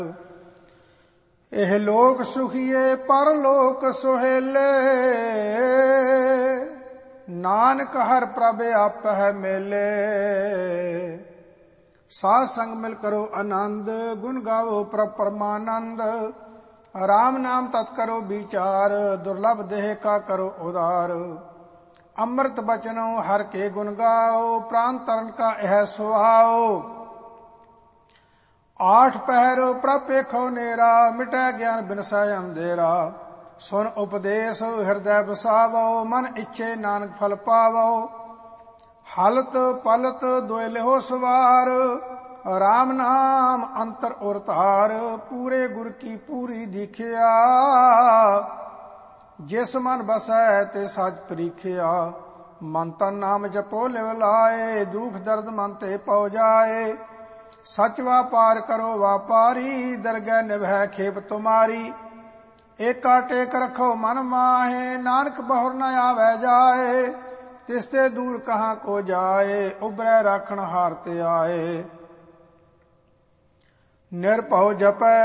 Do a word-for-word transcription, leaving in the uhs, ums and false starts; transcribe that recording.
ਇਹ ਲੋਕ ਸੁਖੀਏ ਪਰਲੋਕ ਸੁਹੇਲੇ, ਨਾਨਕ ਹਰ ਪ੍ਰਭ ਆਪਹਿ ਮੇਲੇ। ਸਾਧ ਸੰਗ ਮਿਲ ਕਰੋ ਆਨੰਦ, ਗੁਣ ਗਾਵੋ ਪ੍ਰਭ ਪਰਮਾਨੰਦ। ਰਾਮ ਨਾਮ ਤਤ ਕਰੋ ਵਿਚਾਰ, ਦੁਰਲਭ ਦੇਹ ਕਾ ਕਰੋ ਉਦਾਰ। ਅੰਮ੍ਰਿਤ ਬਚਨੋ ਹਰ ਕੇ ਗੁਣ ਗਾਓ, ਪ੍ਰਾਨ ਤਰਨ ਕਾ ਇਹ ਸੁਆਓ। ਆਠ ਪਹਿਰ ਪ੍ਰਭ ਵੇਖੋ ਨੇਰਾ, ਮਿਟੈ ਗਿਆਨ ਬਿਨਸੈ ਅੰਧੇਰਾ। ਸੁਨ ਉਪਦੇਸ਼ ਹਿਰਦੈ ਬਸਾਵੋ, ਮਨ ਇੱਛੇ ਨਾਨਕ ਫਲ ਪਾਵੋ। ਹਲਤ ਪਲਤ ਦੁਇ ਲਿਹੋ ਸਵਾਰ, ਰਾਮ ਨਾਮ ਅੰਤਰ ਔਰ ਧਾਰ। ਪੂਰੇ ਗੁਰ ਕੀ ਪੂਰੀ ਦੀਖਿਆ, ਜਿਸ ਮਨ ਬਸੈ ਤੇ ਸਚ ਪ੍ਰੀਖਿਆ। ਮਨ ਤਨ ਨਾਮ ਜਪੋ ਲਿਵ ਲਾਏ, ਦੁਖ ਦਰਦ ਮਨ ਤੇ ਪਉ ਜਾਏ। ਸਚ ਵਾਪਾਰ ਕਰੋ ਵਾਪਾਰੀ, ਦਰਗਹਿ ਨਿਭੈ ਖੇਪ ਤੁਮਾਰੀ। ਏਕਾ ਟੇਕ ਰਖੋ ਮਨ ਮਾਹੇ, ਨਾਨਕ ਬਹੁਰ ਨ ਆਵੈ ਜਾਏ। ਤਿਸ ਤੇ ਦੂਰ ਕਹਾਂ ਕੋ ਜਾਏ, ਉਬਰੈ ਰਾਖਣ ਹਾਰ ਤੇ ਆਏ। ਨਿਰਭਉ ਜਪੈ